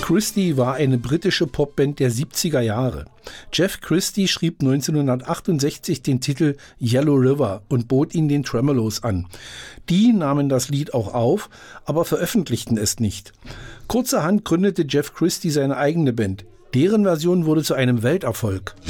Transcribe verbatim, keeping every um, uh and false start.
Christie war eine britische Popband der siebziger Jahre. Jeff Christie schrieb neunzehnhundertachtundsechzig den Titel Yellow River und bot ihn den Tremeloes an. Die nahmen das Lied auch auf, aber veröffentlichten es nicht. Kurzerhand gründete Jeff Christie seine eigene Band. Deren Version wurde zu einem Welterfolg.